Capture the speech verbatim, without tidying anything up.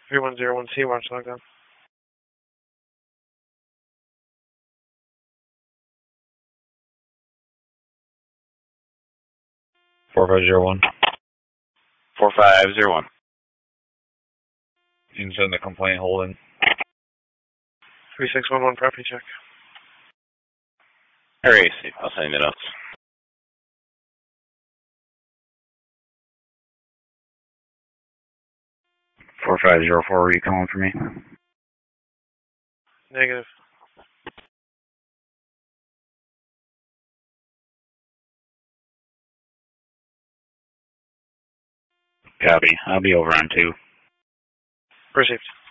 three one zero one C, watch lockdown. four five zero one. four five zero one. You can send the complaint holding. three six one one, property check. Hurry, I'll send you the notes. four five zero four, are you calling for me? Negative. Copy. I'll be over on two. Received.